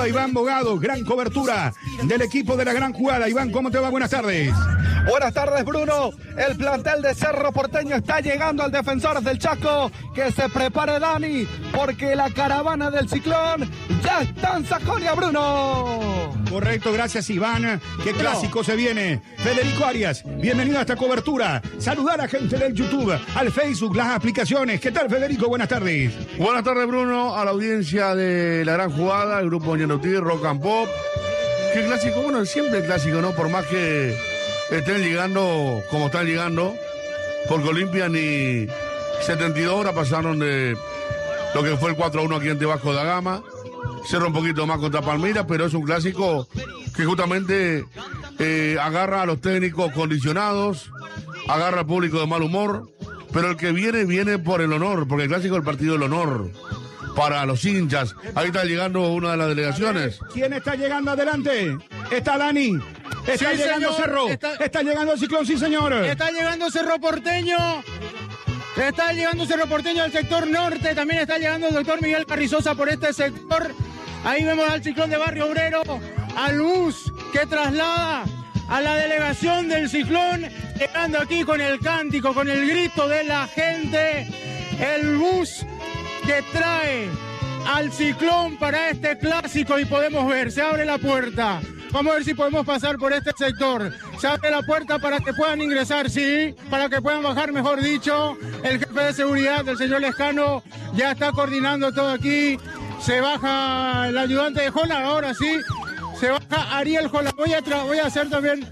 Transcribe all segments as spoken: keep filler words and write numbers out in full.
Iván Bogado, gran cobertura del equipo de la gran jugada. Iván, ¿cómo te va? Buenas tardes. Buenas tardes, Bruno. El plantel de Cerro Porteño está llegando al Defensores del Chaco. Que se prepare Dani, porque la caravana del Ciclón ya está en Sajonia, Bruno. Correcto, gracias Iván. Qué clásico se viene. Federico Arias, bienvenido a esta cobertura. Saludar a gente del YouTube, al Facebook, las aplicaciones. ¿Qué tal, Federico? Buenas tardes. Buenas tardes, Bruno, a la audiencia de la gran jugada, el grupo Ñandutí, Rock and Pop. Qué clásico, bueno, siempre clásico, ¿no? Por más que estén llegando como están llegando, porque Olimpia ni setenta y dos horas pasaron de lo que fue el cuatro a uno aquí en Vasco da Gama. Cerra un poquito más contra Palmeiras, pero es un clásico que justamente eh, agarra a los técnicos condicionados, agarra al público de mal humor, pero el que viene, viene por el honor, porque el clásico es el partido del honor para los hinchas. Ahí está llegando una de las delegaciones. ¿Quién está llegando adelante? Está Dani. Está sí, llegando señor. Cerro. Está... está llegando el Ciclón, sí, señor. Está llegando Cerro Porteño. Está llegando Cerro Porteño al sector norte. También está llegando el doctor Miguel Carrizosa por este sector. Ahí vemos al Ciclón de Barrio Obrero, al bus que traslada a la delegación del Ciclón, llegando aquí con el cántico, con el grito de la gente. El bus que trae al Ciclón para este clásico, y podemos ver, se abre la puerta. Vamos a ver si podemos pasar por este sector. Se abre la puerta para que puedan ingresar, sí, para que puedan bajar, mejor dicho. El jefe de seguridad, el señor Lescano, ya está coordinando todo aquí. Se baja el ayudante de Jola, ahora sí. Se baja Ariel Jola. Voy a, tra- voy a hacer también...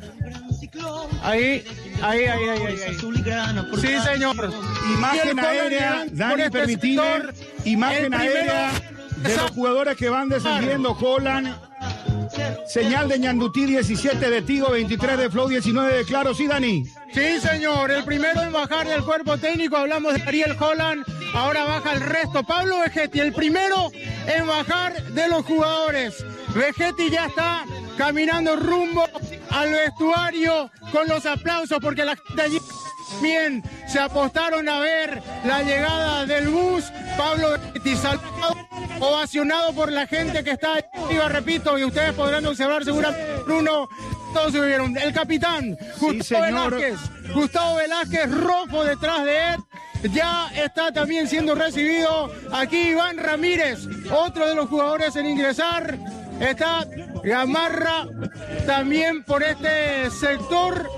Ahí, ahí, ahí, ahí, ahí, ahí. Sí, señor. Imagen aérea, Dani, este permitime. sector, Imagen aérea de los jugadores que van descendiendo. Holland. Señal de Ñandutí, diecisiete de Tigo, veintitrés de Flow, diecinueve de Claro. Sí, Dani. Sí, señor. El primero en bajar del cuerpo técnico, hablamos de Ariel Holland. Ahora baja el resto. Pablo Vegetti, el primero en bajar de los jugadores. Vegetti ya está caminando rumbo al vestuario con los aplausos, porque la gente allí también se apostaron a ver la llegada del bus. Pablo Vegetti, saludado, ovacionado por la gente que está arriba, repito, y ustedes podrán observar seguramente, Bruno, todos subieron. El capitán, Gustavo sí, Velázquez, Gustavo Velázquez, rojo detrás de él. Ya está también siendo recibido aquí Iván Ramírez, otro de los jugadores en ingresar. Está Gamarra también por este sector.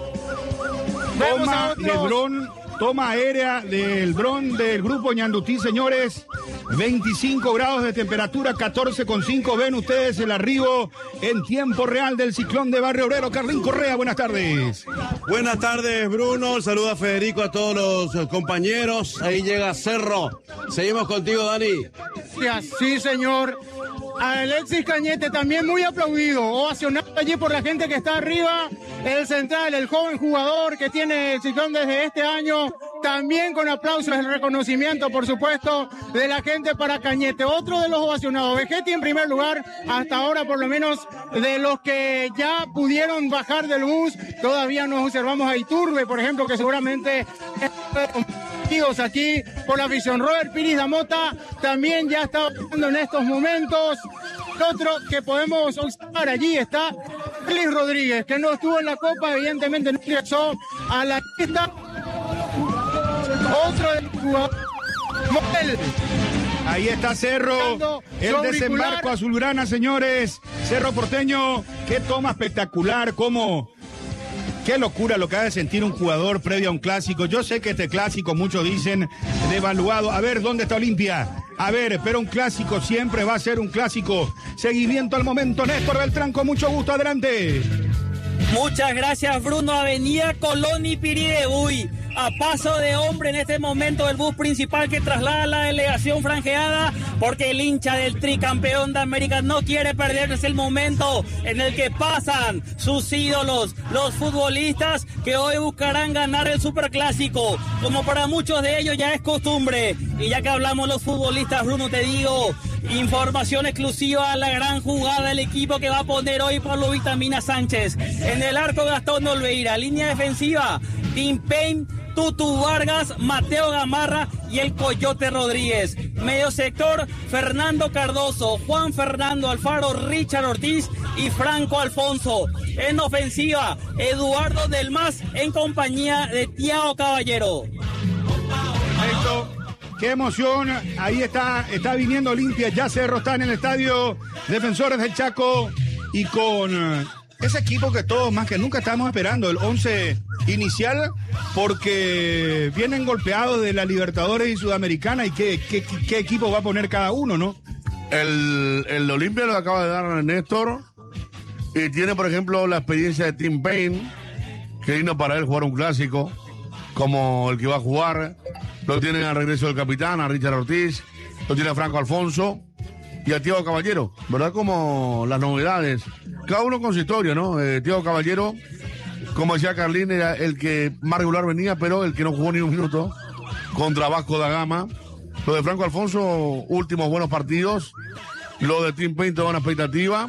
Toma de dron, toma aérea del dron del grupo Ñandutí, señores. veinticinco grados de temperatura, catorce coma cinco. Ven ustedes el arribo en tiempo real del Ciclón de Barrio Obrero. Carlín Correa, buenas tardes. Buenas tardes, Bruno. Saluda a Federico, a todos los compañeros. Ahí llega Cerro. Seguimos contigo, Dani. Sí, señor. Alexis Cañete también muy aplaudido, ovacionado allí por la gente que está arriba. El central, el joven jugador que tiene el Ciclón desde este año, también con aplausos, el reconocimiento, por supuesto, de la gente para Cañete. Otro de los ovacionados, Vegetti en primer lugar, hasta ahora por lo menos de los que ya pudieron bajar del bus. Todavía nos observamos a Iturbe, por ejemplo, que seguramente aquí por la afición. Robert Piris Damota también ya está bajando en estos momentos. El otro que podemos observar allí está Félix Rodríguez, que no estuvo en la Copa, evidentemente no ingresó a la lista. Otro de los jugadores, Motel. Ahí está Cerro, el desembarco azulgrana, señores. Cerro Porteño, qué toma espectacular, cómo... Qué locura lo que ha de sentir un jugador previo a un clásico. Yo sé que este clásico, muchos dicen, devaluado. A ver, ¿dónde está Olimpia? A ver, pero un clásico siempre va a ser un clásico. Seguimiento al momento, Néstor Beltrán, con mucho gusto, adelante. Muchas gracias, Bruno. Avenida Colón y Piridebuy. A paso de hombre en este momento el bus principal que traslada a la delegación franjeada, porque el hincha del tricampeón de América no quiere perderse el momento en el que pasan sus ídolos, los futbolistas que hoy buscarán ganar el superclásico, como para muchos de ellos ya es costumbre. Y ya que hablamos los futbolistas, Bruno, te digo, información exclusiva, la gran jugada del equipo que va a poner hoy Pablo Vitamina Sánchez. En el arco, Gastón Olveira, línea defensiva, Pimpén, Tutu Vargas, Mateo Gamarra y el Coyote Rodríguez. Medio sector, Fernando Cardoso, Juan Fernando Alfaro, Richard Ortiz y Franco Alfonso. En ofensiva, Eduardo Del Mas en compañía de Thiago Caballero. Esto, qué emoción, ahí está, está viniendo Olimpia, ya Cerro está en el estadio Defensores del Chaco y con ese equipo que todos más que nunca estamos esperando, el once inicial, porque vienen golpeados de la Libertadores y Sudamericana y qué, qué, qué equipo va a poner cada uno, ¿no? El, el Olimpia lo acaba de dar Néstor y tiene, por ejemplo, la experiencia de Tim Payne, que vino para él jugar un clásico como el que va a jugar. Lo tienen al regreso del capitán, a Richard Ortiz, lo tiene a Franco Alfonso y a Thiago Caballero, ¿verdad? Como las novedades, cada uno con su historia, ¿no? Eh, Thiago Caballero, como decía Carlín, era el que más regular venía, pero el que no jugó ni un minuto contra Vasco da Gama. Lo de Franco Alfonso, últimos buenos partidos. Lo de Tim Payne, toda una expectativa.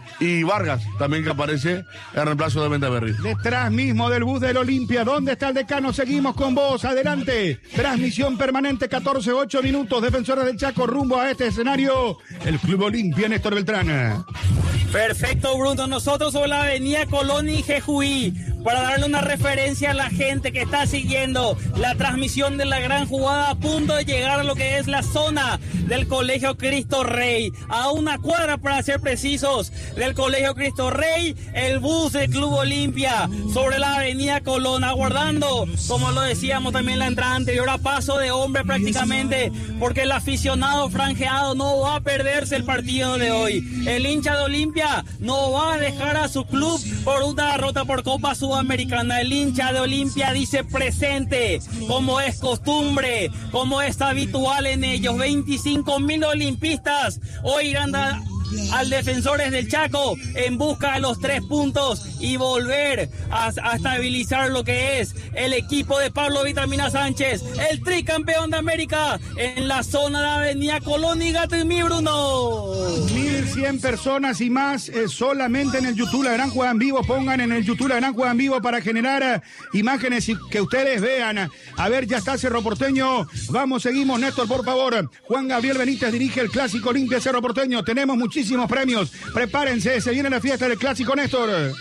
Y Vargas, también que aparece en reemplazo de Mendaberry. Detrás mismo del bus del Olimpia, ¿dónde está el decano? Seguimos con vos, adelante. Transmisión permanente, catorce, ocho minutos. Defensores del Chaco rumbo a este escenario. El Club Olimpia, Néstor Beltrán. Perfecto, Bruno. Nosotros sobre la avenida Colón y Jejuí, para darle una referencia a la gente que está siguiendo la transmisión de la gran jugada, a punto de llegar a lo que es la zona del Colegio Cristo Rey, a una cuadra para ser precisos del Colegio Cristo Rey, el bus del Club Olimpia sobre la avenida Colón, aguardando, como lo decíamos también en la entrada anterior, a paso de hombre prácticamente, porque el aficionado franjeado no va a perderse el partido de hoy. El hincha de Olimpia no va a dejar a su club por una derrota por Copa Sudamericana. El hincha de Olimpia dice presente, como es costumbre, como es habitual en ellos. veinticinco mil olimpistas hoy irán a al Defensores del Chaco en busca de los tres puntos y volver a, a estabilizar lo que es el equipo de Pablo Vitamina Sánchez, el tricampeón de América, en la zona de Avenida Colón y Gatemí, Bruno. mil cien personas y más eh, solamente en el YouTube La Gran Juega en Vivo. Pongan en el YouTube La Gran Juega en Vivo para generar eh, imágenes y que ustedes vean. A ver, ya está Cerro Porteño. Vamos, seguimos, Néstor, por favor. Juan Gabriel Benítez dirige el Clásico Olimpia Cerro Porteño. Tenemos muchísimos premios. Prepárense, se viene la fiesta del Clásico, Néstor.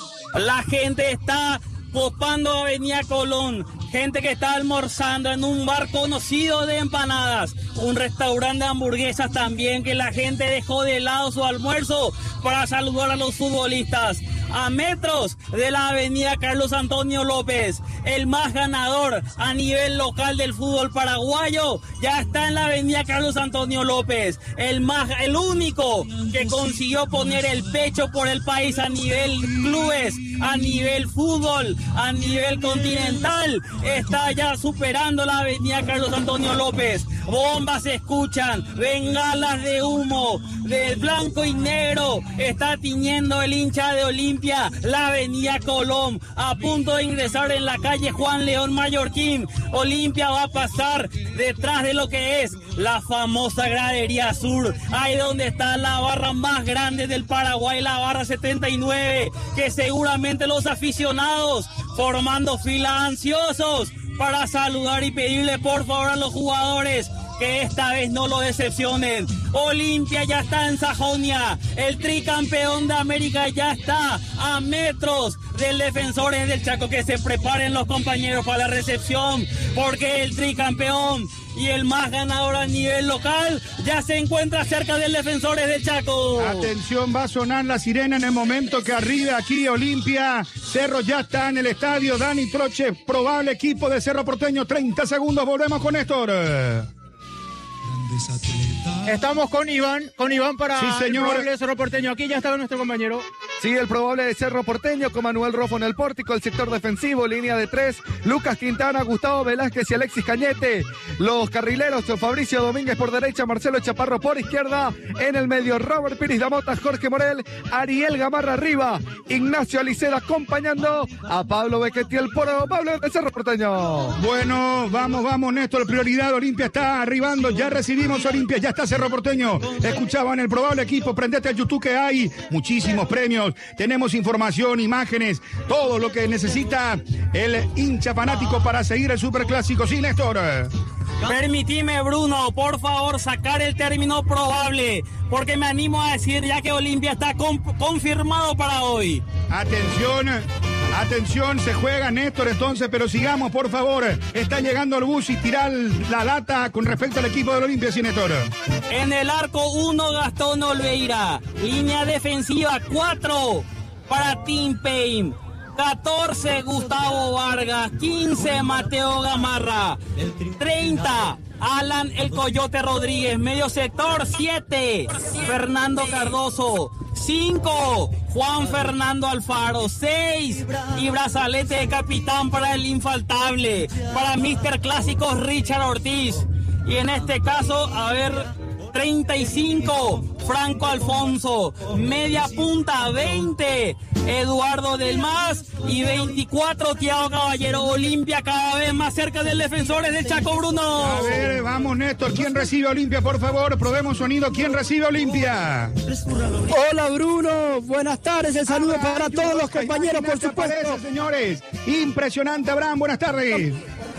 La gente está copando Avenida Colón. Gente que está almorzando en un bar conocido de empanadas, un restaurante de hamburguesas también, que la gente dejó de lado su almuerzo para saludar a los futbolistas. A metros de la avenida Carlos Antonio López, el más ganador a nivel local del fútbol paraguayo, ya está en la avenida Carlos Antonio López. El más, el único que consiguió poner el pecho por el país a nivel clubes, a nivel fútbol, a nivel continental, está ya superando la avenida Carlos Antonio López. Bombas se escuchan, bengalas de humo, de blanco y negro, está tiñendo el hincha de Olimpia, la avenida Colón, a punto de ingresar en la calle Juan León Mallorquín. Olimpia va a pasar detrás de lo que es la famosa gradería sur, ahí donde está la barra más grande del Paraguay, la barra setenta y nueve, que seguramente los aficionados formando fila ansiosos para saludar y pedirle por favor a los jugadores que esta vez no lo decepcionen. Olimpia ya está en Sajonia, el tricampeón de América ya está a metros del Defensores del Chaco. Que se preparen los compañeros para la recepción, porque el tricampeón y el más ganador a nivel local ya se encuentra cerca del Defensores del Chaco. Atención, va a sonar la sirena en el momento que arriba aquí Olimpia. Cerro ya está en el estadio. Dani Troche, probable equipo de Cerro Porteño. treinta segundos, volvemos con Néstor. Estamos con Iván, con Iván para sí, señor. el probable de Cerro Porteño. Aquí ya estaba nuestro compañero. Sí, el probable de Cerro Porteño con Manuel Rofo en el pórtico, el sector defensivo, línea de tres, Lucas Quintana, Gustavo Velázquez y Alexis Cañete. Los carrileros, Fabricio Domínguez por derecha, Marcelo Chaparro por izquierda. En el medio, Robert Piris Damota, Jorge Morel, Ariel Gamarra arriba, Ignacio Aliceda acompañando a Pablo Bequetiel por Pablo de Cerro Porteño. Bueno, vamos, vamos, Néstor, prioridad, Olimpia está arribando, ya recibimos Olimpia, ya está Cerro Porteño. Escuchaban el probable equipo, prendete al YouTube que hay muchísimos premios, tenemos información, imágenes, todo lo que necesita el hincha fanático para seguir el superclásico. Sí, Néstor. Permitime, Bruno, por favor, sacar el término probable, porque me animo a decir ya que Olimpia está con, confirmado para hoy. Atención, atención, se juega Néstor entonces, pero sigamos, por favor. Está llegando el bus y tirar la lata con respecto al equipo del Olimpia, sí, Néstor. En el arco uno, Gastón Olveira. Línea defensiva cuatro para Tim Payne. catorce, Gustavo Vargas. quince, Mateo Gamarra. treinta, Alan el Coyote Rodríguez. Medio sector, siete, Fernando Cardoso. cinco, Juan Fernando Alfaro. seis, y brazalete de capitán para el infaltable, para míster Clásicos Richard Ortiz. Y en este caso, a ver, treinta y cinco, Franco Alfonso. Media punta, veinte, Eduardo Del Mas. Y veinticuatro, Thiago Caballero. Olimpia cada vez más cerca del Defensores del Chaco, Bruno. A ver, vamos, Néstor. ¿Quién recibe a Olimpia, por favor? Probemos sonido. ¿Quién recibe a Olimpia? Hola, Bruno. Buenas tardes. El saludo Abraham, para todos los compañeros, por supuesto. Aparece, señores. Impresionante, Abraham. Buenas tardes.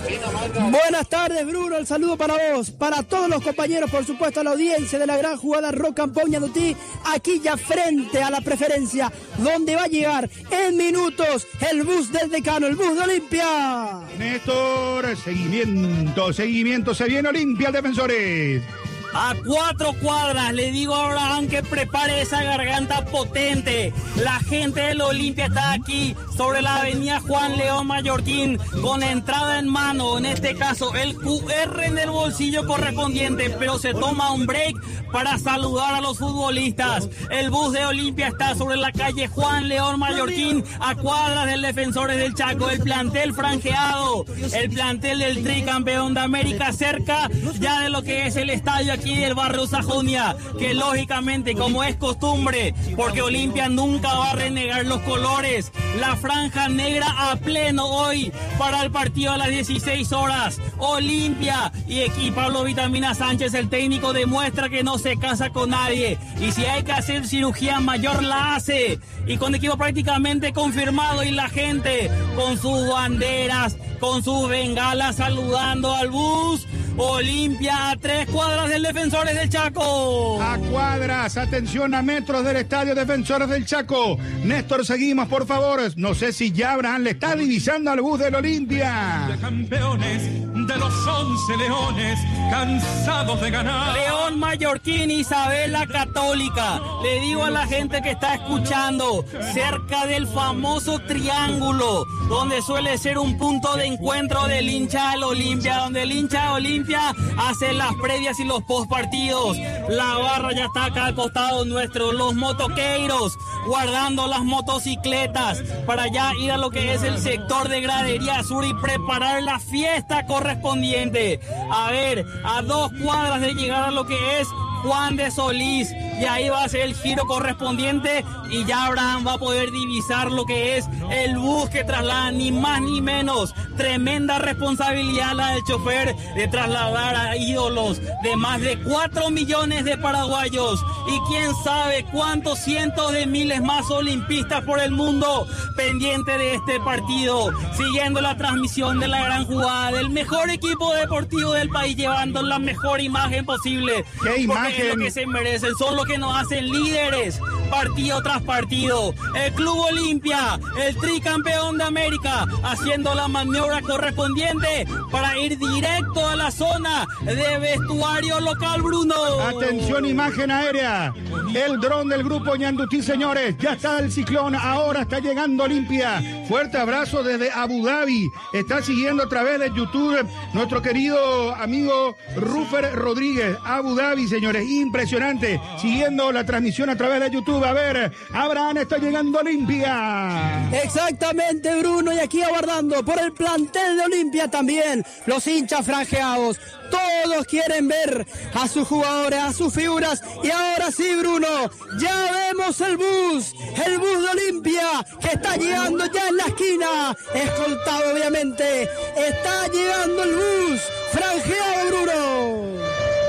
Buenas tardes, Bruno, el saludo para vos, para todos los compañeros, por supuesto, a la audiencia de la gran jugada Rock and Pop Ñandutí, aquí ya frente a la preferencia, donde va a llegar en minutos el bus del decano, el bus de Olimpia. Néstor, seguimiento, seguimiento, se viene Olimpia, el Defensores. A cuatro cuadras le digo a Abraham que prepare esa garganta potente. La gente del Olimpia está aquí sobre la avenida Juan León Mallorquín con entrada en mano, en este caso el cu erre en el bolsillo correspondiente, pero se toma un break para saludar a los futbolistas. El bus de Olimpia está sobre la calle Juan León Mallorquín, a cuadras del Defensores del Chaco. El plantel franjeado, el plantel del tricampeón de América, cerca ya de lo que es el estadio aquí del barrio Sajonia, que lógicamente, como es costumbre, porque Olimpia nunca va a renegar los colores, la franja negra a pleno hoy para el partido a las dieciséis horas. Olimpia y aquí Pablo Vitamina Sánchez, el técnico, demuestra que no se casa con nadie, y si hay que hacer cirugía mayor la hace, y con equipo prácticamente confirmado, y la gente con sus banderas, con sus bengalas saludando al bus. Olimpia a tres cuadras del Defensores del Chaco. A cuadras, atención, a metros del estadio Defensores del Chaco. Néstor, seguimos, por favor. No sé si ya Abraham le está divisando al bus del Olimpia. Campeones de los once leones, cansados de ganar. León Mallorquín, Isabela Católica. Le digo a la gente que está escuchando, cerca del famoso triángulo, donde suele ser un punto de encuentro del hincha del Olimpia, donde el hincha del Olimpia hace las previas y los postpartidos. La barra ya está acá al costado nuestro, los motoqueiros guardando las motocicletas para ya ir a lo que es el sector de gradería sur y preparar la fiesta correspondiente. A ver, a dos cuadras de llegar a lo que es Juan de Solís, y ahí va a ser el giro correspondiente, y ya Abraham va a poder divisar lo que es el bus que traslada, ni más ni menos. Tremenda responsabilidad la del chofer de trasladar a ídolos de más de cuatro millones de paraguayos, y quién sabe cuántos cientos de miles más olimpistas por el mundo pendiente de este partido, siguiendo la transmisión de la gran jugada del mejor equipo deportivo del país, llevando la mejor imagen posible. ¿Qué imagen? Es lo que se merecen, son los que nos hacen líderes partido tras partido. El Club Olimpia, el tricampeón de América, haciendo la maniobra correspondiente para ir directo a la zona de vestuario local, Bruno. Atención, imagen aérea. El dron del grupo Ñandutí, señores. Ya está el ciclón, ahora está llegando Olimpia. Fuerte abrazo desde Abu Dhabi. Está siguiendo a través de YouTube nuestro querido amigo Rufer Rodríguez. Abu Dhabi, señores, impresionante. Siguiendo la transmisión a través de YouTube. A ver, Abraham, está llegando Olimpia. Exactamente, Bruno, y aquí aguardando por el plantel de Olimpia también los hinchas franjeados. Todos quieren ver a sus jugadores, a sus figuras, y ahora sí, Bruno, ya vemos el bus, el bus de Olimpia, que está llegando ya en la esquina, escoltado obviamente, está llegando el bus, franjeado, Bruno.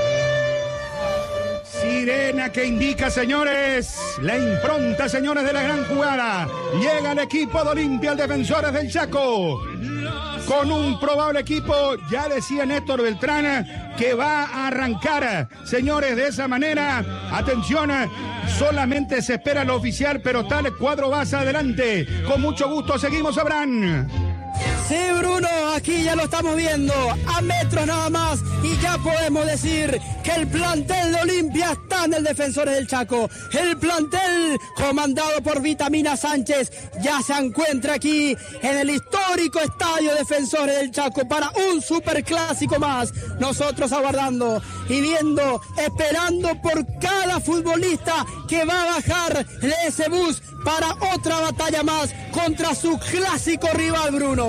Sirena que indica, señores, la impronta, señores, de la gran jugada. Llega el equipo de Olimpia, el Defensores del Chaco. con un probable equipo, ya decía Néstor Beltrán, que va a arrancar. Señores, de esa manera, atención, solamente se espera lo oficial, pero tal cuadro vas adelante. Con mucho gusto seguimos, Abraham. Sí, Bruno, aquí ya lo estamos viendo, a metros nada más, y ya podemos decir que el plantel de Olimpia está en el Defensores del Chaco. El plantel comandado por Vitamina Sánchez ya se encuentra aquí en el histórico estadio Defensores del Chaco para un superclásico más. Nosotros aguardando y viendo, esperando por cada futbolista que va a bajar de ese bus para otra batalla más contra su clásico rival, Bruno.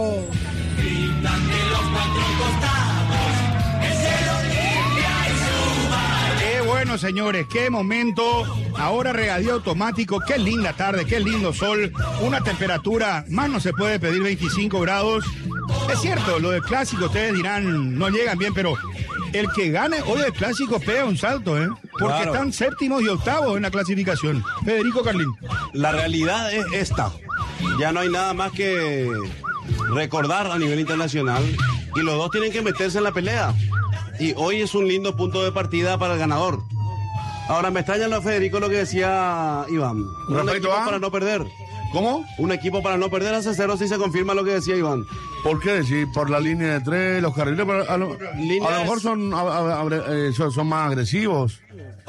Gritan de los cuatro costados, es el Olimpia y su barrio. Qué bueno, señores, qué momento. Ahora regadío automático, qué linda tarde, qué lindo sol. Una temperatura, más no se puede pedir, veinticinco grados. Es cierto, lo del clásico, ustedes dirán, no llegan bien, pero el que gane hoy el clásico pega un salto, ¿eh? Porque claro, están séptimos y octavos en la clasificación. Federico Carlín. La realidad es esta. Ya no hay nada más que recordar a nivel internacional y los dos tienen que meterse en la pelea. Y hoy es un lindo punto de partida para el ganador. Ahora me extraña lo Federico lo que decía Iván. Un equipo a... para no perder. ¿Cómo? Un equipo para no perder hace cero si se confirma lo que decía Iván. ¿Por qué? Si por la línea de tres, los carriles a lo, a lo mejor son, a, a, a, son, son más agresivos.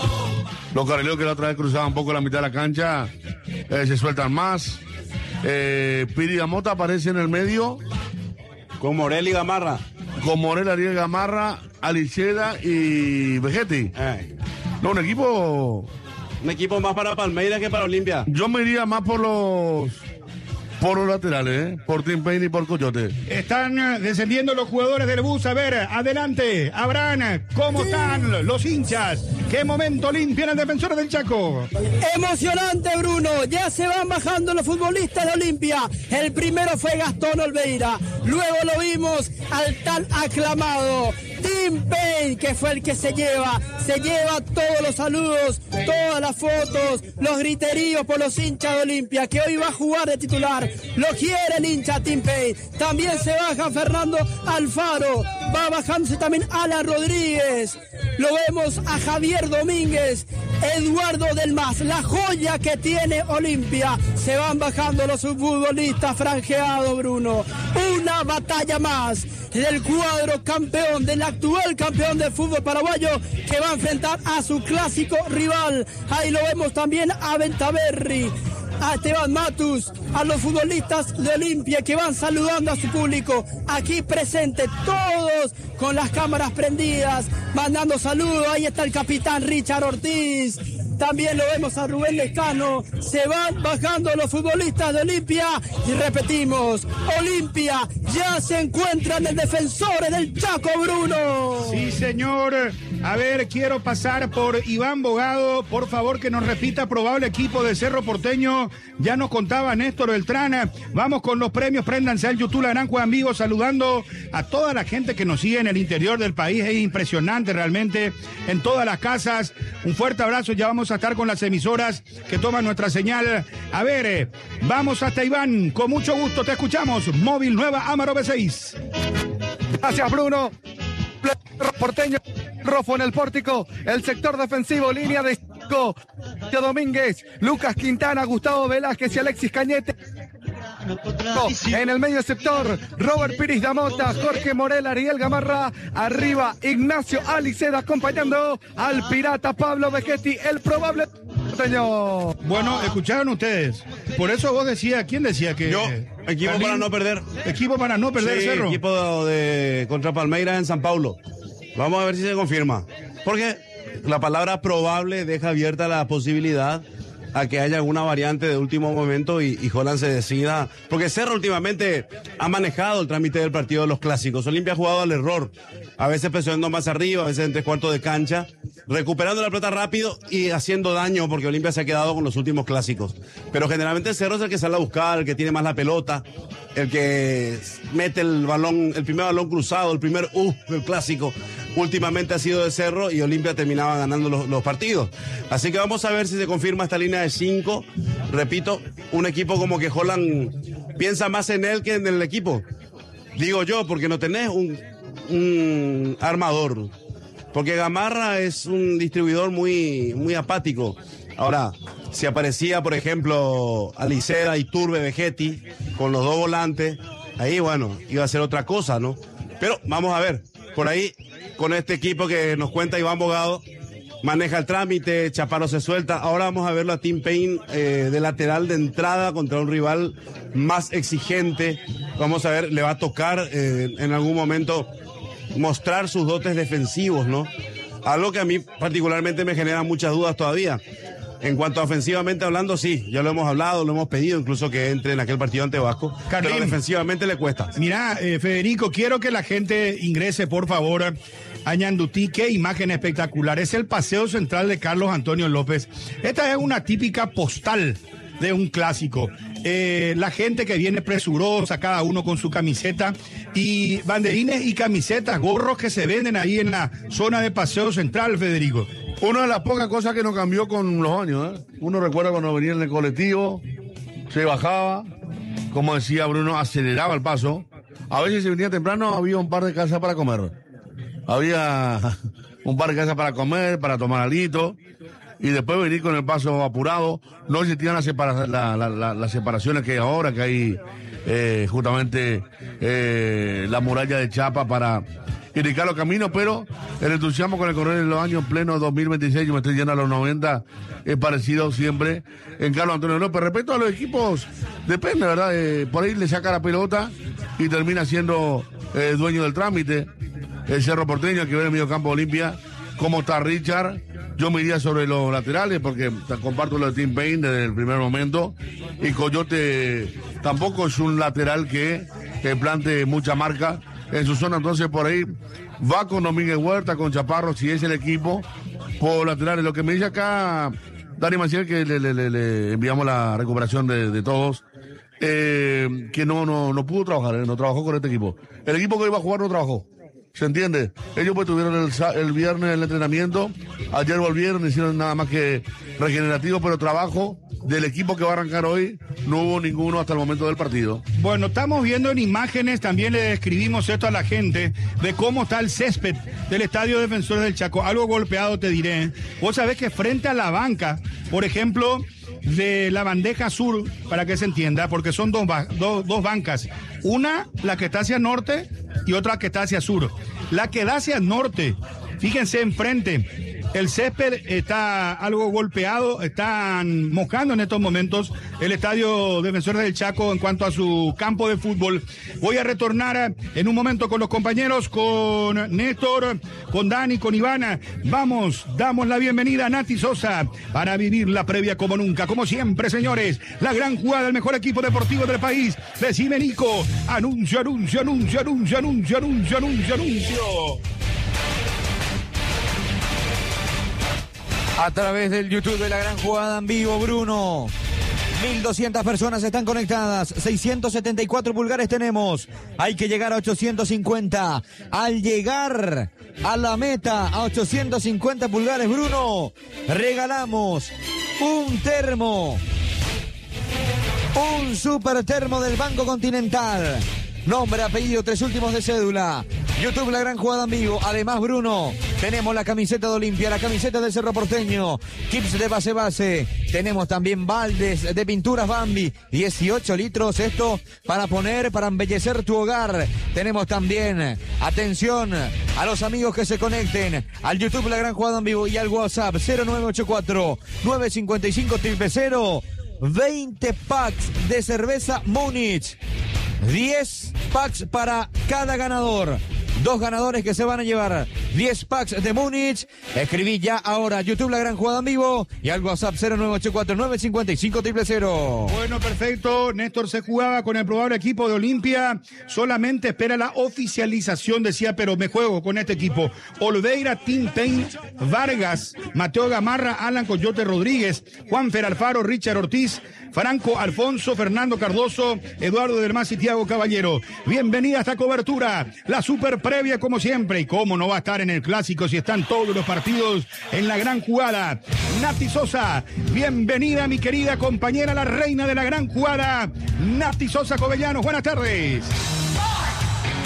Los carrileros que la otra vez cruzaban un poco la mitad de la cancha eh, se sueltan más. Eh, Piri Gamota aparece en el medio. Con Morel y Gamarra. Con Morel, Ariel Gamarra, Alicheda y Vegetti. Eh. No, un equipo... Un equipo más para Palmeiras que para Olimpia. Yo me iría más por los... Por los laterales, ¿eh? Por Tim Payne y por Coyote. Están descendiendo los jugadores del bus. A ver, adelante. Abraham, ¿cómo sí. están los hinchas? ¿Qué momento limpian el Defensor del Chaco? Emocionante, Bruno. Ya se van bajando los futbolistas de Olimpia. El primero fue Gastón Olveira. Luego lo vimos al tan aclamado Tim Payne, que fue el que se lleva, se lleva todos los saludos, todas las fotos, los griteríos por los hinchas de Olimpia, que hoy va a jugar de titular. Lo quiere el hincha Tim Payne. También se baja Fernando Alfaro. Va bajándose también Alan Rodríguez. Lo vemos a Javier Domínguez, Eduardo Del Mas, la joya que tiene Olimpia. Se van bajando los futbolistas franjeados, Bruno. Una batalla más del cuadro campeón, del actual campeón del fútbol paraguayo, que va a enfrentar a su clásico rival. Ahí lo vemos también a Bentaberri, a Esteban Matus, a los futbolistas de Olimpia que van saludando a su público aquí presente, todos con las cámaras prendidas, mandando saludos. Ahí está el capitán Richard Ortiz. También lo vemos a Rubén Lescano. Se van bajando los futbolistas de Olimpia. Y repetimos, Olimpia ya se encuentra en el Defensores del Chaco, Bruno. Sí, señor. A ver, quiero pasar por Iván Bogado. Por favor, que nos repita probable equipo de Cerro Porteño. Ya nos contaba Néstor Beltrán. Vamos con los premios. Préndanse al YouTube La Gran Juega en Vivo, saludando a toda la gente que nos sigue en el interior del país. Es impresionante realmente. En todas las casas. Un fuerte abrazo. Ya vamos a estar con las emisoras que toman nuestra señal. A ver, eh, vamos hasta Iván. Con mucho gusto te escuchamos. Móvil Nueva Amaro B seis. Gracias, Bruno. Porteño, Rofo en el pórtico, el sector defensivo, línea de cinco, Domínguez, Lucas Quintana, Gustavo Velázquez y Alexis Cañete. En el medio sector, Robert Piris Damota, Jorge Morel, Ariel Gamarra, arriba Ignacio Aliceda acompañando al pirata Pablo Vegetti, el probable porteño. Bueno, escucharon ustedes. Por eso vos decías, ¿quién decía que? Yo, equipo Carlín, para no perder. Equipo para no perder, sí, Cerro. Equipo de contra Palmeiras en San Paulo. Vamos a ver si se confirma. Porque la palabra probable deja abierta la posibilidad a que haya alguna variante de último momento y, y Holland se decida. Porque Cerro últimamente ha manejado el trámite del partido de los clásicos. Olimpia ha jugado al error. A veces presionando más arriba, a veces en tres cuartos de cancha, recuperando la pelota rápido y haciendo daño porque Olimpia se ha quedado con los últimos clásicos. Pero generalmente Cerro es el que sale a buscar, el que tiene más la pelota, el que mete el balón, el primer balón cruzado, el primer uh del clásico. Últimamente ha sido de Cerro y Olimpia terminaba ganando los, los partidos. Así que vamos a ver si se confirma esta línea de cinco. Repito, un equipo como que Holland piensa más en él que en el equipo. Digo yo, porque no tenés un, un armador. Porque Gamarra es un distribuidor muy, muy apático. Ahora, si aparecía, por ejemplo, Aliceda, Iturbe, Vegetti, con los dos volantes, ahí, bueno, iba a ser otra cosa, ¿no? Pero vamos a ver, por ahí, con este equipo que nos cuenta Iván Bogado, maneja el trámite, Chaparro se suelta. Ahora vamos a verlo a Tim Payne eh, de lateral de entrada contra un rival más exigente. Vamos a ver, le va a tocar eh, en algún momento mostrar sus dotes defensivos, ¿no? Algo que a mí particularmente me genera muchas dudas todavía. En cuanto a ofensivamente hablando, sí, ya lo hemos hablado, lo hemos pedido, incluso que entre en aquel partido ante Vasco. Carlín, pero defensivamente le cuesta. Mira, eh, Federico, quiero que la gente ingrese, por favor, a Ñandutí. Qué imagen espectacular. Es el paseo central de Carlos Antonio López. Esta es una típica postal de un clásico. Eh, la gente que viene presurosa, cada uno con su camiseta, y banderines y camisetas, gorros que se venden ahí en la zona de paseo central, Federico. Una de las pocas cosas que no cambió con los años, ¿eh? Uno recuerda cuando venía en el colectivo, se bajaba, como decía Bruno, aceleraba el paso. A veces si venía temprano había un par de casas para comer. Había un par de casas para comer, para tomar alito, y después venir con el paso apurado. No existían las, separa la, la, la, las separaciones que hay ahora, que hay eh, justamente eh, la muralla de chapa para indicar los caminos, pero el entusiasmo con el correr de los años pleno dos mil veintiséis, yo me estoy yendo a los noventa, es parecido siempre en Carlos Antonio López. Respecto a los equipos, depende, ¿verdad? Eh, por ahí le saca la pelota y termina siendo eh, dueño del trámite. El Cerro Porteño, que ve el medio campo Olimpia, cómo está Richard. Yo me iría sobre los laterales porque comparto lo de Tim Payne desde el primer momento. Y Coyote tampoco es un lateral que, que plante mucha marca en su zona, entonces por ahí va con Domínguez Huerta, con Chaparro, si es el equipo, por laterales. Lo que me dice acá Dani Maciel, que le, le, le, le enviamos la recuperación de, de todos, eh, que no, no, no pudo trabajar, eh, no trabajó con este equipo. El equipo que iba a jugar no trabajó. ¿Se entiende? Ellos pues tuvieron el, el viernes el entrenamiento, ayer volvieron, hicieron nada más que regenerativo, pero trabajo del equipo que va a arrancar hoy no hubo ninguno hasta el momento del partido. Bueno, estamos viendo en imágenes, también le describimos esto a la gente, de cómo está el césped del Estadio Defensor del Chaco. Algo golpeado te diré. Vos sabés que frente a la banca, por ejemplo, de la bandeja sur, para que se entienda, porque son dos, dos, dos bancas. Una, la que está hacia norte, y otra que está hacia sur. La que da hacia norte, fíjense enfrente, el césped está algo golpeado, están mojando en estos momentos el Estadio Defensor del Chaco en cuanto a su campo de fútbol. Voy a retornar en un momento con los compañeros, con Néstor, con Dani, con Ivana. Vamos, damos la bienvenida a Nati Sosa para vivir la previa como nunca. Como siempre, señores, la gran jugada del mejor equipo deportivo del país. Decime, Nico, anuncio, anuncio, anuncio, anuncio, anuncio, anuncio, anuncio, anuncio. A través del YouTube de la gran jugada en vivo, Bruno. mil doscientas personas están conectadas. seiscientos setenta y cuatro pulgares tenemos. Hay que llegar a ochocientos cincuenta. Al llegar a la meta, a ochocientos cincuenta pulgares, Bruno, regalamos un termo. Un super termo del Banco Continental. Nombre, apellido, tres últimos de cédula. YouTube, la gran jugada en vivo. Además, Bruno, tenemos la camiseta de Olimpia, la camiseta del Cerro Porteño, kits de base base. Tenemos también baldes de pinturas Bambi, dieciocho litros. Esto para poner, para embellecer tu hogar. Tenemos también, atención, a los amigos que se conecten al YouTube, la gran jugada en vivo, y al WhatsApp cero nueve ocho cuatro, nueve cinco cinco, cero cero cero. veinte packs de cerveza Múnich. diez packs para cada ganador. Dos ganadores que se van a llevar diez packs de Múnich. Escribí ya ahora YouTube, la gran jugada en vivo, y al WhatsApp cero nueve ocho cuatro, nueve cinco cinco, cero cero cero. Bueno, perfecto. Néstor se jugaba con el probable equipo de Olimpia. Solamente espera la oficialización, decía, pero me juego con este equipo. Olveira, Tim Payne, Vargas, Mateo Gamarra, Alan Coyote Rodríguez, Juanfer Alfaro, Richard Ortiz, Franco Alfonso, Fernando Cardoso, Eduardo del Mas y Tiago Caballero. Bienvenida a esta cobertura, la super previa como siempre. Y cómo no va a estar en el clásico si están todos los partidos en la gran jugada. Nati Sosa, bienvenida mi querida compañera, la reina de la gran jugada, Nati Sosa Covellanos. Buenas tardes.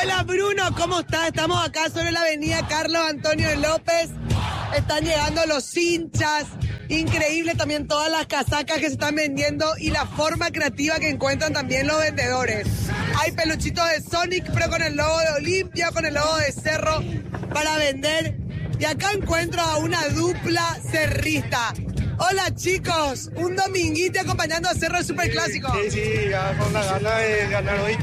Hola Bruno, ¿cómo estás? Estamos acá sobre la avenida Carlos Antonio López. Están llegando los hinchas. Increíble también todas las casacas que se están vendiendo y la forma creativa que encuentran también los vendedores. Hay peluchitos de Sonic, pero con el logo de Olimpia, con el logo de Cerro para vender. Y acá encuentro a una dupla cerrista. Hola chicos, un dominguito acompañando a Cerro el Superclásico. Sí, sí, ya con la gana de ganar hoy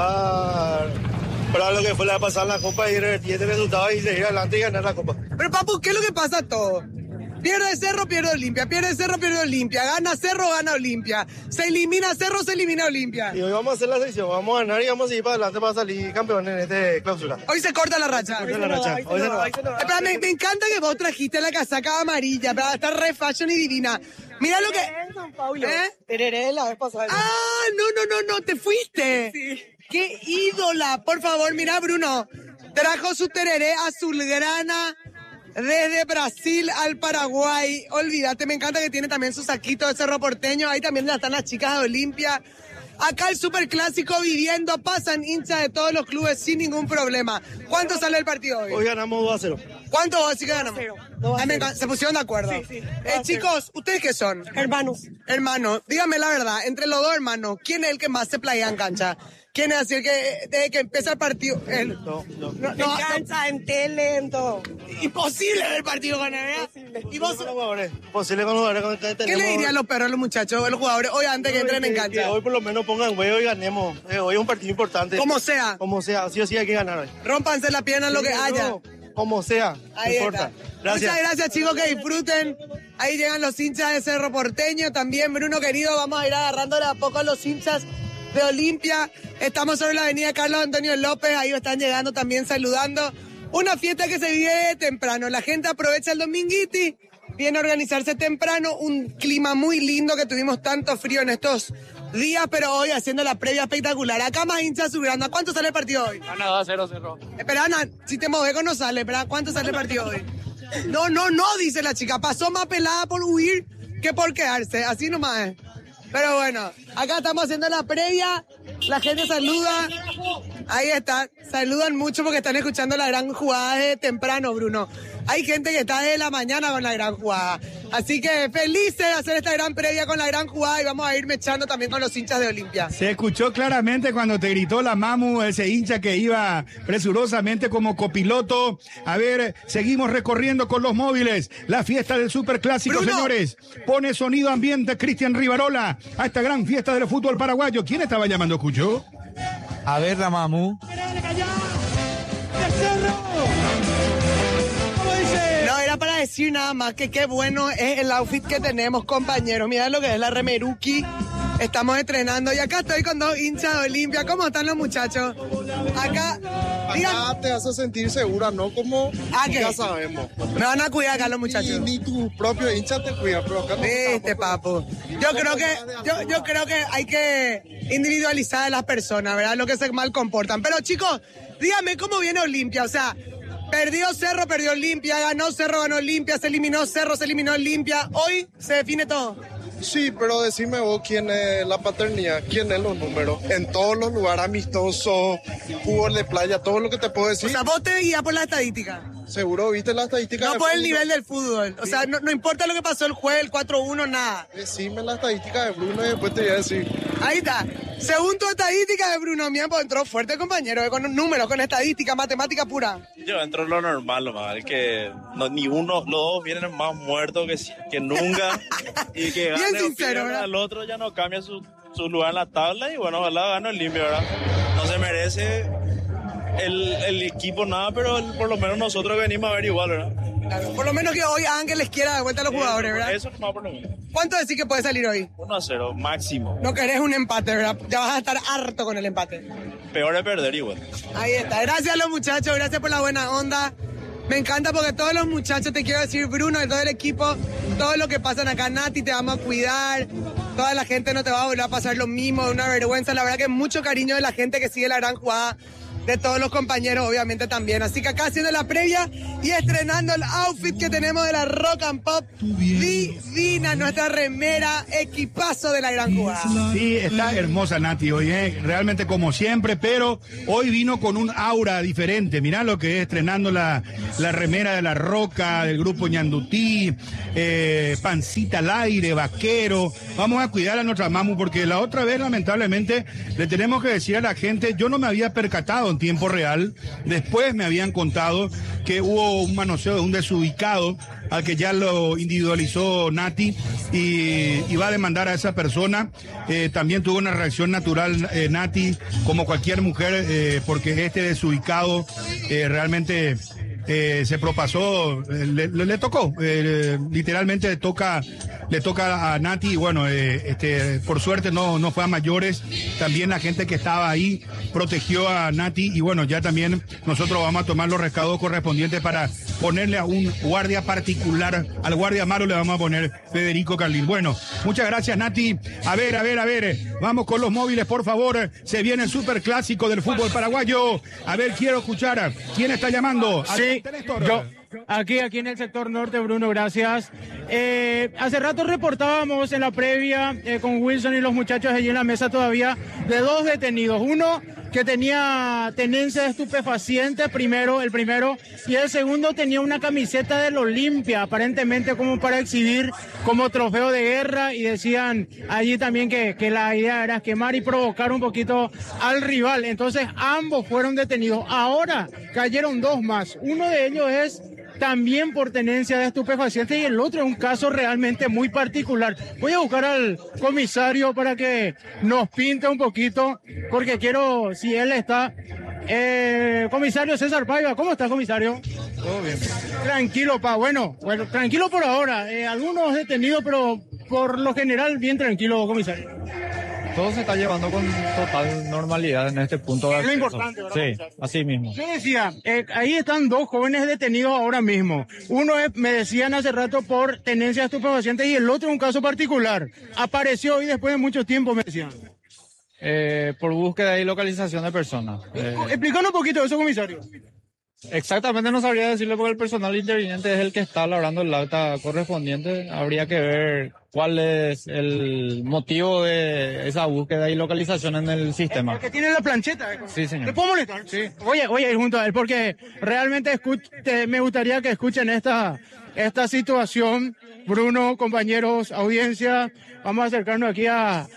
para, para lo que fue la pasada la Copa y revertir este resultado y seguir adelante y ganar la Copa. Pero papu, ¿qué es lo que pasa todo? Pierde Cerro, pierde Olimpia, pierde Cerro, pierde Olimpia, gana Cerro, gana Olimpia, se elimina Cerro, se elimina Olimpia. Y hoy vamos a hacer la selección, vamos a ganar y vamos a ir para adelante para salir campeón en este clausura. Hoy se corta la racha. Hoy se corta la racha, hoy se nos va. Espera, me, me encanta que vos trajiste la casaca amarilla, para estar re fashion y divina. Mira lo que... ¿Eh? Tereré la vez pasada. Ah, no, no, no, no, te fuiste. Sí. ¡Qué ídola! Por favor, mira Bruno, trajo su tereré azulgrana desde Brasil al Paraguay. Olvídate, me encanta que tiene también su saquito de Cerro Porteño. Ahí también están las chicas de Olimpia. Acá el Superclásico viviendo, pasan hinchas de todos los clubes sin ningún problema. ¿Cuánto sale el partido hoy? Hoy ganamos dos a cero. ¿Cuánto vos decís que ganamos? Ah, me encanta, se pusieron de acuerdo. Sí, sí. Eh, chicos, ¿ustedes qué son? Hermanos. Hermanos, díganme la verdad, entre los dos hermanos, ¿quién es el que más se playea en cancha? ¿Quién es así el que desde que empieza el partido? Él. No, no. No, En no, cancha, en tele, en todo. imposible ver el partido con él, ¿eh? ¿Y vos? Con los jugadores. Posible con los jugadores con que ¿Qué tenemos. le dirían a los perros, a los muchachos, a los jugadores, hoy antes que entren en Que- cancha? que hoy por lo menos pongan huevo y ganemos. Eh, hoy es un partido importante. Como sea, Como sea, sí o sí hay que ganar hoy. rómpanse la pierna en lo que Sí, haya. no, como sea, no Ahí importa. está. Gracias. Muchas gracias, chicos, que disfruten. Ahí llegan los hinchas de Cerro Porteño. También, Bruno querido, vamos a ir agarrándole a poco a los hinchas de Olimpia. Estamos sobre la avenida Carlos Antonio López. Ahí están llegando también saludando. Una fiesta que se vive temprano. La gente aprovecha el dominguiti. Viene a organizarse temprano. Un clima muy lindo que tuvimos tanto frío en estos días, pero hoy haciendo la previa espectacular. Acá más hinchas subiendo. ¿A cuánto sale el partido hoy? Gana dos a cero, Cerro. Espera, Ana, si te moveco no sale, espera, ¿cuánto sale el partido hoy? No, no, no, dice la chica, pasó más pelada por huir que por quedarse, así nomás es. Pero bueno, acá estamos haciendo la previa, la gente saluda, ahí está, saludan mucho porque están escuchando la gran jugada de temprano, Bruno. Hay gente que está desde la mañana con la gran jugada. Así que felices de hacer esta gran previa con la gran jugada y vamos a ir mechando también con los hinchas de Olimpia. Se escuchó claramente cuando te gritó la Mamu, ese hincha que iba presurosamente como copiloto. A ver, seguimos recorriendo con los móviles. La fiesta del Superclásico, Bruno. señores. Pone sonido ambiente Cristian Rivarola a esta gran fiesta del fútbol paraguayo. ¿Quién estaba llamando, escuchó? A ver, la Mamu. No, era para decir nada más que qué bueno es el outfit que tenemos, compañeros. Mirá lo que es la remeruki. Estamos estrenando y acá estoy con dos hinchas de Olimpia. ¿Cómo están los muchachos? Acá, digan, Acá te hace sentir segura, ¿no? Como ¿Ah, qué? ya sabemos. me van a cuidar acá los muchachos. Ni, ni tu propio hincha te cuida, pero acá no Viste, papu. Yo creo que, yo, yo creo que hay que individualizar a las personas, ¿verdad? Lo que se mal comportan. Pero chicos, díganme cómo viene Olimpia. O sea, perdió Cerro, perdió Olimpia, ganó Cerro, ganó Olimpia, se eliminó Cerro, se eliminó Olimpia. Hoy se define todo. Sí, pero decime vos quién es la paternidad, quién es los números. En todos los lugares amistosos, fútbol de playa, todo lo que te puedo decir. O sea, vos te guías por la estadística. Seguro viste la estadística. No de por el fútbol. nivel del fútbol. O sea, no, no importa lo que pasó el jueves, el cuatro uno, nada. Decime la estadística de Bruno y después te voy a decir. Ahí está. Según tu estadística de Bruno Miampo, entró fuerte, compañero, eh, con números, con estadística, matemática pura. Yo entro en lo normal, nomás, que no, ni uno, los dos vienen más muertos que, que nunca. Y que Bien gane o sincero, pierda, ¿verdad? el otro ya no cambia su, su lugar en la tabla y bueno, ojalá gane el limpio, ¿verdad? No se merece el, el equipo nada, pero el- por lo menos nosotros venimos a ver igual, ¿verdad? Claro, por lo menos que hoy Ángel les quiera de vuelta a los jugadores, ¿verdad? Eso nomás por lo menos. ¿Cuánto decís que puede salir hoy? uno a cero, máximo. No querés un empate, ¿verdad? Ya vas a estar harto con el empate. Peor es perder igual. Ahí está. Gracias a los muchachos, gracias por la buena onda. Me encanta porque todos los muchachos, te quiero decir, Bruno, de todo el equipo, todo lo que pasan acá, Nati, te vamos a cuidar. Toda la gente no te va a volver a pasar lo mismo, una vergüenza. La verdad que mucho cariño de la gente que sigue la gran jugada de todos los compañeros, obviamente también. Así que acá haciendo la previa y estrenando el outfit que tenemos de la Rock and Pop. Divina nuestra remera, equipazo de la gran jugada. Sí, está hermosa Nati hoy, ¿eh? Realmente como siempre, pero hoy vino con un aura diferente. Mirá lo que es estrenando la, la remera de la Roca, del grupo Ñandutí, eh, pancita al aire, vaquero. Vamos a cuidar a nuestra mamu porque la otra vez lamentablemente le tenemos que decir a la gente, yo no me había percatado en tiempo real, después me habían contado que hubo un manoseo de un desubicado al que ya lo individualizó Nati y, y va a demandar a esa persona. Eh, también tuvo una reacción natural eh, Nati, como cualquier mujer, eh, porque este desubicado eh, realmente eh, se propasó, eh, le, le, le tocó, eh, literalmente le toca, le toca a Nati y bueno, eh, este, por suerte no, no fue a mayores. También la gente que estaba ahí protegió a Nati y bueno, ya también nosotros vamos a tomar los rescados correspondientes para ponerle a un guardia particular, al guardia malo le vamos a poner Federico Carlín. Bueno, muchas gracias Nati. A ver, a ver, a ver, vamos con los móviles, por favor. Se viene el superclásico del fútbol paraguayo. A ver, quiero escuchar a quién está llamando. Sí, yo. Aquí, aquí en el sector norte, Bruno, gracias. Eh, hace rato reportábamos en la previa eh, con Wilson y los muchachos allí en la mesa todavía de dos detenidos. Uno que tenía tenencia de estupefacientes, primero, el primero, y el segundo tenía una camiseta del Olimpia, aparentemente como para exhibir como trofeo de guerra, y decían allí también que, que la idea era quemar y provocar un poquito al rival. Entonces ambos fueron detenidos. Ahora cayeron dos más. Uno de ellos es también por tenencia de estupefacientes y el otro es un caso realmente muy particular. Voy a buscar al comisario para que nos pinte un poquito, porque quiero, si él está... Eh, comisario César Paiva, ¿cómo está, comisario? Todo bien. Tranquilo, pa, bueno, bueno, tranquilo por ahora. Eh, algunos detenidos, pero por lo general bien tranquilo, comisario. Todo se está llevando con total normalidad en este punto de Es lo acceso. importante, ¿verdad, Sí, comisario? así mismo. Yo decía, eh, ahí están dos jóvenes detenidos ahora mismo. Uno es, me decían hace rato, por tenencia de estupefacientes y el otro es un caso particular. Apareció hoy después de mucho tiempo, me decían. Eh, por búsqueda y localización de personas. Eh, Explícanos un poquito eso, comisario. exactamente no sabría decirle porque el personal interviniente es el que está elaborando el acta correspondiente. Habría que ver cuál es el motivo de esa búsqueda y localización en el sistema. El que tiene la plancheta. ¿eh? Sí, señor. ¿Le puedo molestar? Sí. Voy a, voy a ir junto a él porque realmente escuch- te- me gustaría que escuchen esta, esta situación. Bruno, compañeros, audiencia, vamos a acercarnos aquí a,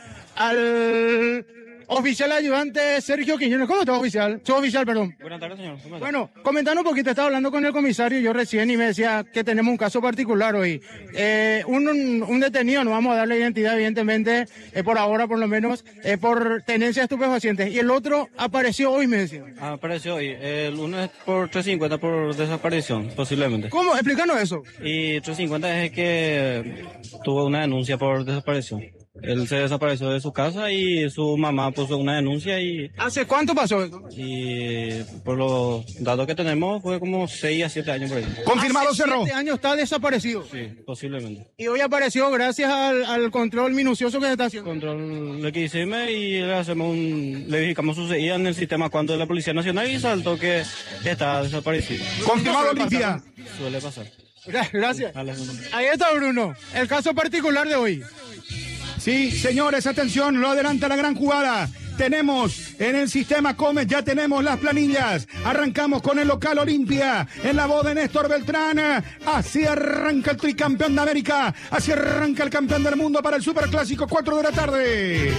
al oficial ayudante Sergio Quiñones. ¿Cómo está, oficial? Su oficial, perdón. Buenas tardes, señor. ¿Cómo está? Bueno, comentando un poquito, estaba hablando con el comisario yo recién y me decía que tenemos un caso particular hoy. Eh, un, un, un detenido, no vamos a darle identidad, evidentemente, eh, por ahora por lo menos, eh, por tenencia de estupefacientes. Y el otro apareció hoy, me decía. Ah, apareció hoy. El uno es por trescientos cincuenta por desaparición, posiblemente. ¿Cómo? Explícanos eso. Y trescientos cincuenta es el que tuvo una denuncia por desaparición. Él se desapareció de su casa y su mamá puso una denuncia y... ¿Hace cuánto pasó eso? Y por los datos que tenemos fue como seis a siete años por ahí. Confirmado, Cerro. Siete años está desaparecido. Sí, posiblemente. Y hoy apareció gracias al, al control minucioso que se está haciendo. Control le hicimos y le hacemos un... Le verificamos su seguida en el sistema cuando de la Policía Nacional y saltó que está desaparecido. Confirmado, Olimpia. Suele pasar. Gracias. Ahí está, Bruno. El caso particular de hoy. Sí, señores, atención, lo adelanta la gran jugada. Tenemos en el sistema Comet, ya tenemos las planillas. Arrancamos con el local Olimpia, en la voz de Néstor Beltrán. Así arranca el tricampeón de América, así arranca el campeón del mundo para el Superclásico, cuatro de la tarde.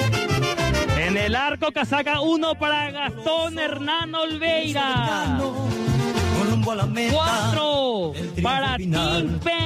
En el arco, casaca uno para Gastón Hernán Olveira. Cuatro para Tim Pen.